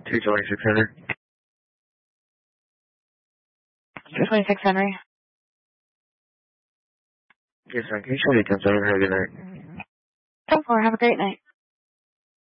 226 Henry. 226 Henry. Yes, ma'am. Can you show me 10-7? Have a good night. 10-4. Have a great night.